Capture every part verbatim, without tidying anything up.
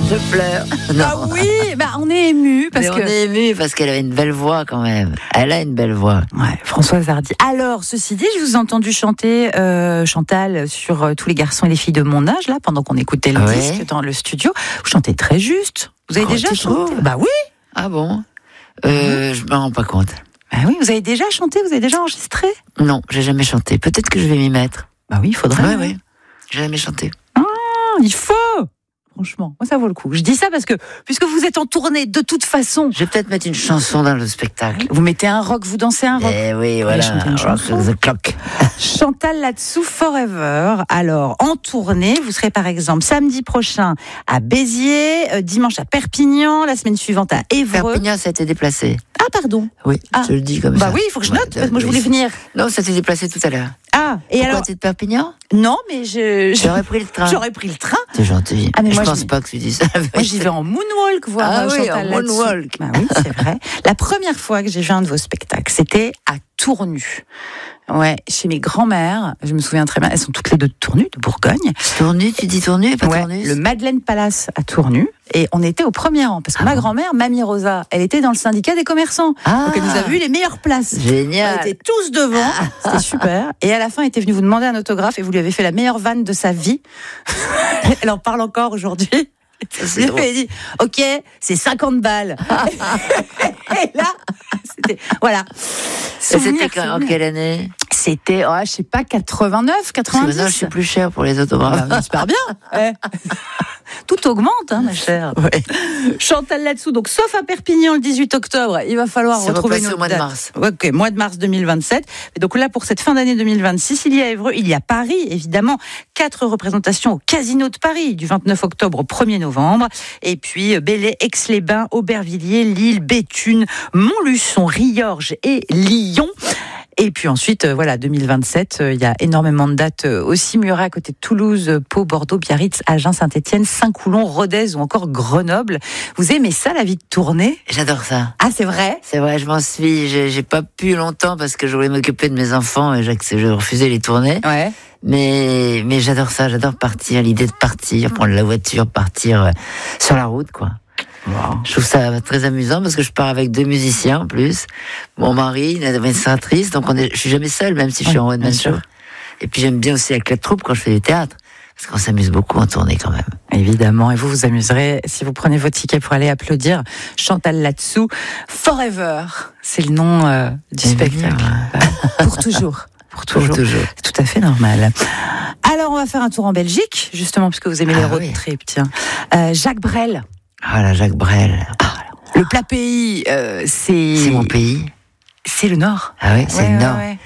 Je pleure. Non. Ah oui, bah on est ému parce Mais que on est ému parce qu'elle avait une belle voix quand même. Elle a une belle voix. Ouais, Françoise Hardy. Alors, ceci dit, je vous ai entendu chanter euh, Chantal sur euh, Tous les garçons et les filles de mon âge là pendant qu'on écoutait le Ouais. disque dans le studio. Vous chantez très juste. Vous avez Oh, déjà tu chanté trouves ? Bah oui. Ah bon euh, Je me rends pas compte. Bah oui, vous avez déjà chanté, vous avez déjà enregistré. Non, j'ai jamais chanté. Peut-être que je vais m'y mettre. Bah oui, il faudrait. Ouais, hein. ouais. J'ai jamais chanté. Ah, il faut. Franchement, moi, ça vaut le coup. Je dis ça parce que, puisque vous êtes en tournée, de toute façon, Je vais peut-être mettre une chanson dans le spectacle. vous mettez un rock, vous dansez un rock. Eh oui, voilà. chanter une Rock chanson. the clock. Chantal là-dessous Forever. Alors, en tournée, vous serez par exemple samedi prochain à Béziers, euh, dimanche à Perpignan, la semaine suivante à Évreux. Perpignan, ça a été déplacé. Ah, pardon. Oui, Ah. je le dis comme ça. Bah oui, il faut que je Ouais, note, parce que moi je oui. voulais venir. Non, ça s'est déplacé tout à l'heure. Ah, et Pourquoi alors tu es de Perpignan non, mais je, je- J'aurais pris le train. j'aurais pris le train. C'est gentil. Ah, mais je moi, pense je- pas que tu dis ça. Moi, j'y vais en moonwalk voir Ah euh, oui, Chantal en là-dessous. moonwalk. Bah oui, c'est vrai. La première fois que j'ai vu un de vos spectacles, c'était à Tournu. Ouais, chez mes grands-mères, je me souviens très bien, elles sont toutes les deux de Tournu, de Bourgogne. Tournu, tu dis tournu et pas Ouais, tournu le Madeleine Palace à Tournu. Et on était au premier rang, parce que Ah ma bon grand-mère, Mamie Rosa, elle était dans le syndicat des commerçants. Ah. Donc elle nous a vu les meilleures places. On Génial. était tous devant, c'était super. Et à la fin, elle était venue vous demander un autographe et vous lui avez fait la meilleure vanne de sa vie. Elle en parle encore aujourd'hui. Ça, c'est Je drôle. lui ai dit, ok, c'est cinquante balles. Et là, c'était, voilà. Et Souvenir, C'était quand- en souvenir. quelle année C'était, oh, je sais pas, quatre-vingt-neuf, Parce que quatre-vingt-dix. maintenant, je suis plus cher pour les Ah autographes. bah, j'espère bien. Ouais. Tout augmente, hein, ma chère. Ouais. Chantal là-dessous, donc sauf à Perpignan le dix-huit octobre, il va falloir C'est retrouver repassé une au autre mois de date. mars. Ok, mois de mars deux mille vingt-sept. Et donc là, pour cette fin d'année deux mille vingt-six, il y a Évreux, il y a Paris, évidemment. Quatre représentations au Casino de Paris, du vingt-neuf octobre au premier novembre. Et puis Belley, Aix-les-Bains, Aubervilliers, Lille, Béthune, Montluçon, Riorges et Lyon. Et puis ensuite, euh, voilà, deux mille vingt-sept, euh, il y a énormément de dates euh, aussi Muret à côté de Toulouse, euh, Pau, Bordeaux, Biarritz, Agen, Saint-Étienne, Saint-Coulon, Rodez ou encore Grenoble. Vous aimez ça, la vie de tournée ? J'adore ça. Ah, c'est vrai ? C'est vrai, je m'en suis. J'ai, j'ai pas pu longtemps parce que je voulais m'occuper de mes enfants et j'ai, je refusais les tournées. Ouais. Mais, mais j'adore ça. J'adore partir. L'idée de partir, prendre la voiture, partir euh, sur la route, quoi. Je trouve ça très amusant parce que je pars avec deux musiciens en plus. Mon mari, une administratrice, donc on est, je suis jamais seule, même si je suis Oui, en one man bien show. sûr. Et puis j'aime bien aussi avec la troupe quand je fais du théâtre. Parce qu'on s'amuse beaucoup en tournée quand même. Évidemment, et vous vous amuserez si vous prenez vos tickets pour aller applaudir Chantal là-dessous. Forever, c'est le nom euh, du Et spectacle. venir, Bah, pour toujours. Pour toujours. Pour toujours. C'est tout à fait normal. Alors, on va faire un tour en Belgique, justement, puisque vous aimez Ah les road oui. trips. Tiens. Euh, Jacques Brel. Ah là, Jacques Brel. Le plat pays, euh, c'est. C'est mon pays. C'est le Nord. Ah oui, c'est Ouais, le ouais, Nord. ouais.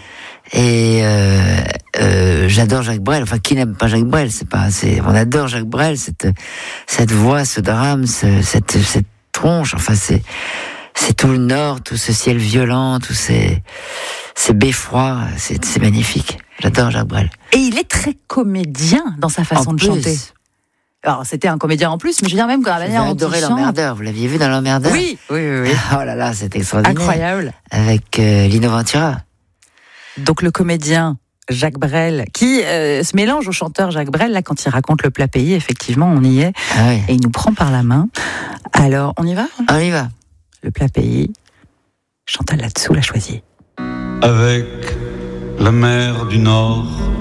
Et euh, euh, j'adore Jacques Brel. Enfin, qui n'aime pas Jacques Brel? C'est pas. C'est. On adore Jacques Brel. Cette cette voix, ce drame, ce, cette cette tronche. Enfin, c'est c'est tout le Nord, tout ce ciel violent, tous ces ces beffrois. C'est c'est magnifique. J'adore Jacques Brel. Et il est très comédien dans sa façon En de plus, chanter. Alors, c'était un comédien en plus, mais je veux dire même quand la J'avais manière dont il adoré chante. l'emmerdeur. Vous l'aviez vu dans l'emmerdeur? Oui, oui, oui, oui. Oh là là, c'est extraordinaire. Incroyable. Avec euh, Lino Ventura. Donc le comédien Jacques Brel, qui euh, se mélange au chanteur Jacques Brel, là, quand il raconte le plat pays, effectivement, on y est, Ah oui. et il nous prend par la main. Alors, on y va ? On y va. Le plat pays, Chantal là-dessous l'a choisi. Avec la mer du Nord